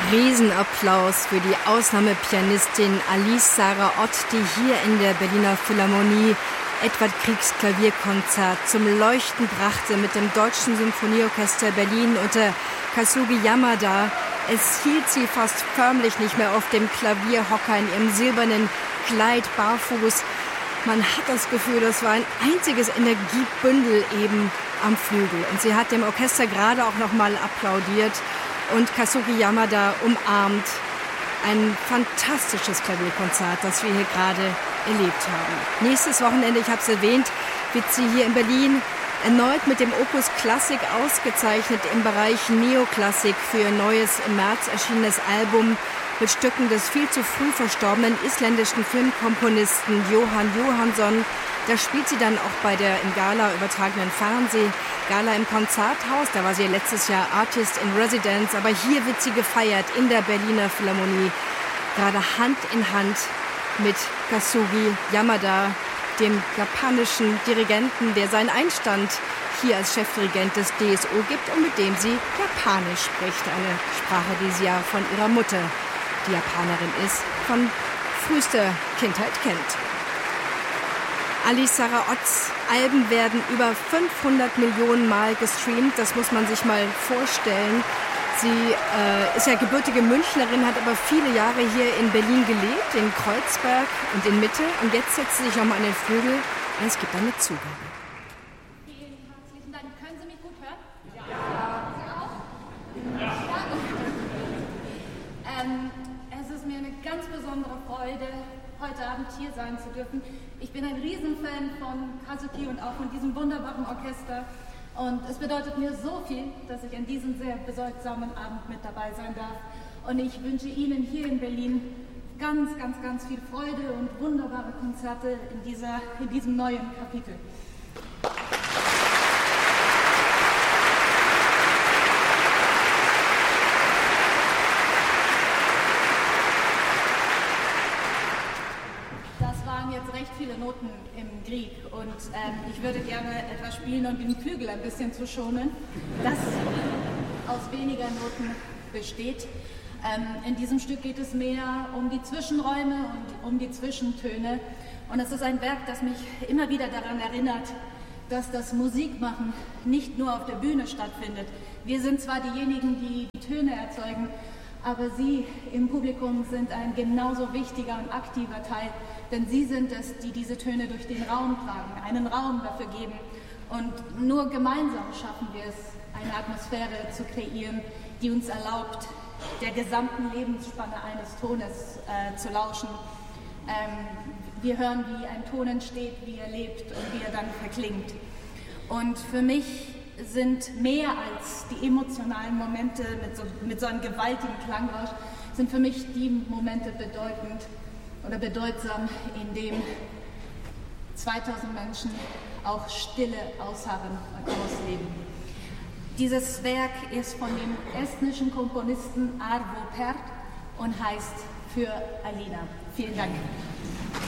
Riesenapplaus für die Ausnahmepianistin Alice Sarah Ott, die hier in der Berliner Philharmonie Edvard Griegs Klavierkonzert zum Leuchten brachte mit dem Deutschen Symphonieorchester Berlin unter Kazuki Yamada. Es hielt sie fast förmlich nicht mehr auf dem Klavierhocker in ihrem silbernen Kleid barfuß. Man hat das Gefühl, das war ein einziges Energiebündel eben am Flügel. Und sie hat dem Orchester gerade auch noch mal applaudiert und Kazuki Yamada umarmt. Ein fantastisches Klavierkonzert, das wir hier gerade erlebt haben. Nächstes Wochenende, ich habe es erwähnt, wird sie hier in Berlin erneut mit dem Opus Klassik ausgezeichnet im Bereich Neoklassik für ihr neues im März erschienenes Album mit Stücken des viel zu früh verstorbenen isländischen Filmkomponisten Jóhann Jóhannsson. Da spielt sie dann auch bei der im Gala übertragenen Fernsehgala im Konzerthaus. Da war sie letztes Jahr Artist in Residence. Aber hier wird sie gefeiert in der Berliner Philharmonie. Gerade Hand in Hand mit Kazuki Yamada, dem japanischen Dirigenten, der seinen Einstand hier als Chefdirigent des DSO gibt und mit dem sie Japanisch spricht. Eine Sprache, die sie ja von ihrer Mutter, die Japanerin ist, von frühester Kindheit kennt. Alice Sarah Otts Alben werden über 500 Millionen Mal gestreamt. Das muss man sich mal vorstellen. Sie ist ja gebürtige Münchnerin, hat aber viele Jahre hier in Berlin gelebt, in Kreuzberg und in Mitte. Und jetzt setzt sie sich nochmal an den Flügel und es gibt eine Zugabe. Vielen herzlichen Dank. Können Sie mich gut hören? Ja. Sie auch? Ja. Es ist mir eine ganz besondere Freude, heute Abend hier sein zu dürfen. Ich bin ein Riesenfan von Kazuki und auch von diesem wunderbaren Orchester. Und es bedeutet mir so viel, dass ich an diesem sehr bedeutsamen Abend mit dabei sein darf. Und ich wünsche Ihnen hier in Berlin ganz, ganz, ganz viel Freude und wunderbare Konzerte in diesem neuen Kapitel. Jetzt recht viele Noten im Grieg und ich würde gerne etwas spielen und den Flügel ein bisschen zu schonen, das aus weniger Noten besteht. In diesem Stück geht es mehr um die Zwischenräume und um die Zwischentöne und es ist ein Werk, das mich immer wieder daran erinnert, dass das Musikmachen nicht nur auf der Bühne stattfindet. Wir sind zwar diejenigen, die die Töne erzeugen, aber Sie im Publikum sind ein genauso wichtiger und aktiver Teil, denn Sie sind es, die diese Töne durch den Raum tragen, einen Raum dafür geben. Und nur gemeinsam schaffen wir es, eine Atmosphäre zu kreieren, die uns erlaubt, der gesamten Lebensspanne eines Tones zu lauschen. Wir hören, wie ein Ton entsteht, wie er lebt und wie er dann verklingt. Und für mich sind mehr als die emotionalen Momente mit so einem gewaltigen Klangrausch, sind für mich die Momente bedeutend oder bedeutsam, in dem 2000 Menschen auch Stille ausharren und ausleben. Dieses Werk ist von dem estnischen Komponisten Arvo Pärt und heißt Für Alina. Vielen Dank.